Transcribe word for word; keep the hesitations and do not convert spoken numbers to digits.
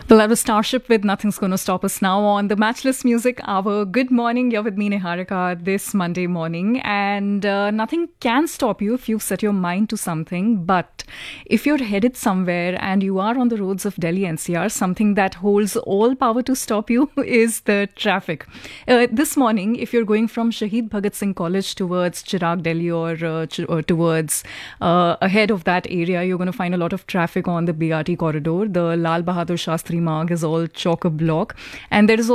Well, I was Starship with Nothing's Gonna Stop Us Now on the Matchless Music Hour. Good morning. You're with me, Niharika, this Monday morning. And uh, nothing can stop you if you've set your mind to something. But if you're headed somewhere and you are on the roads of Delhi N C R, something that holds all power to stop you is the traffic. Uh, this morning, if you're going from Shahid Bhagat Singh College towards Chirag Delhi or, uh, ch- or towards uh, ahead of that area, you're going to find a lot of traffic on the B R T corridor. The Lal Bahadur Shastri Marg is all chock a block, and there is